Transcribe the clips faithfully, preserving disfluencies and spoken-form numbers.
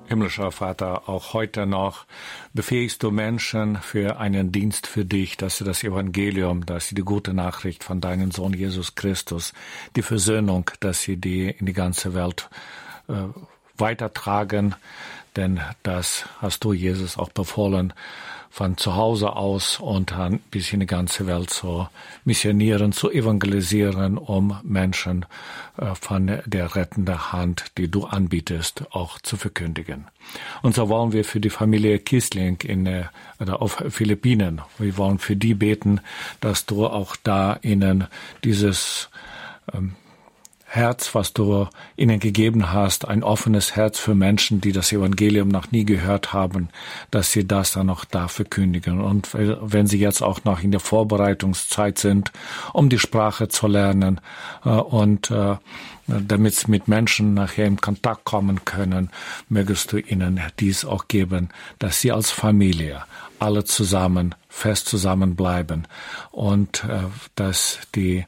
Himmlischer Vater, auch heute noch befähigst du Menschen für einen Dienst für dich, dass sie das Evangelium, dass sie die gute Nachricht von deinem Sohn Jesus Christus, die Versöhnung, dass sie die in die ganze Welt äh, weitertragen. Denn das hast du, Jesus, auch befohlen, von zu Hause aus und dann bis in die ganze Welt zu missionieren, zu evangelisieren, um Menschen äh, von der rettenden Hand, die du anbietest, auch zu verkündigen. Und so wollen wir für die Familie Kiesling in, äh, oder auf Philippinen, wir wollen für die beten, dass du auch da ihnen dieses ähm, Herz, was du ihnen gegeben hast, ein offenes Herz für Menschen, die das Evangelium noch nie gehört haben, dass sie das dann auch da verkündigen. Und wenn sie jetzt auch noch in der Vorbereitungszeit sind, um die Sprache zu lernen äh, und äh, damit sie mit Menschen nachher in Kontakt kommen können, mögest du ihnen dies auch geben, dass sie als Familie alle zusammen, fest zusammenbleiben und äh, dass die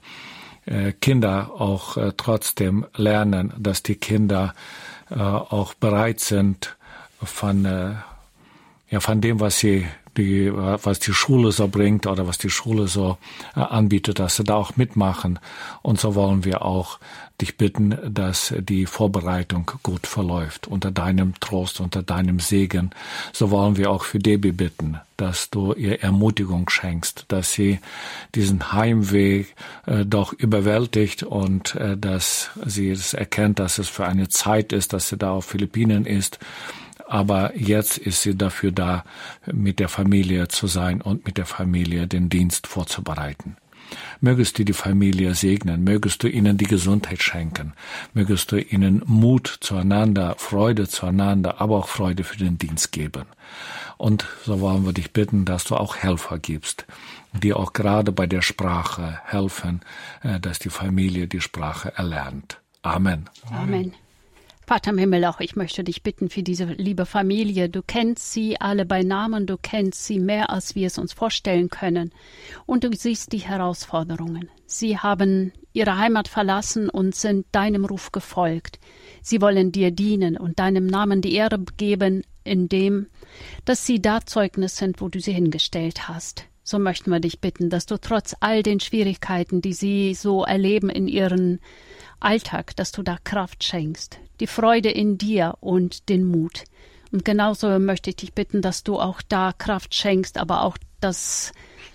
Kinder auch äh, trotzdem lernen, dass die Kinder äh, auch bereit sind von äh, ja von dem, was sie die was die Schule so bringt oder was die Schule so äh, anbietet, dass sie da auch mitmachen. Und so wollen wir auch dich bitten, dass die Vorbereitung gut verläuft unter deinem Trost, unter deinem Segen. So wollen wir auch für Debbie bitten, dass du ihr Ermutigung schenkst, dass sie diesen Heimweg äh, doch überwältigt und äh, dass sie es erkennt, dass es für eine Zeit ist, dass sie da auf Philippinen ist. Aber jetzt ist sie dafür da, mit der Familie zu sein und mit der Familie den Dienst vorzubereiten. Mögest du die Familie segnen, mögest du ihnen die Gesundheit schenken, mögest du ihnen Mut zueinander, Freude zueinander, aber auch Freude für den Dienst geben. Und so wollen wir dich bitten, dass du auch Helfer gibst, die auch gerade bei der Sprache helfen, dass die Familie die Sprache erlernt. Amen. Amen. Vater im Himmel, auch ich möchte dich bitten für diese liebe Familie. Du kennst sie alle bei Namen, du kennst sie mehr, als wir es uns vorstellen können. Und du siehst die Herausforderungen. Sie haben ihre Heimat verlassen und sind deinem Ruf gefolgt. Sie wollen dir dienen und deinem Namen die Ehre geben, indem, dass sie da Zeugnis sind, wo du sie hingestellt hast. So möchten wir dich bitten, dass du trotz all den Schwierigkeiten, die sie so erleben in ihren Alltag, dass du da Kraft schenkst, die Freude in dir und den Mut. Und genauso möchte ich dich bitten, dass du auch da Kraft schenkst, aber auch das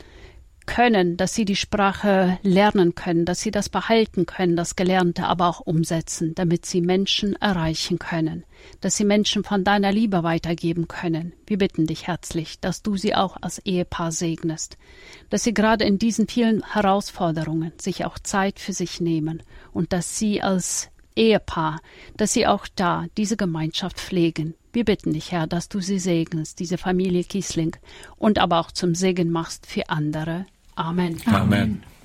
Können, dass sie die Sprache lernen können, dass sie das behalten können, das Gelernte, aber auch umsetzen, damit sie Menschen erreichen können, dass sie Menschen von deiner Liebe weitergeben können. Wir bitten dich herzlich, dass du sie auch als Ehepaar segnest, dass sie gerade in diesen vielen Herausforderungen sich auch Zeit für sich nehmen und dass sie als Ehepaar, dass sie auch da diese Gemeinschaft pflegen. Wir bitten dich, Herr, dass du sie segnest, diese Familie Kiesling, und aber auch zum Segen machst für andere. Amen. Amen.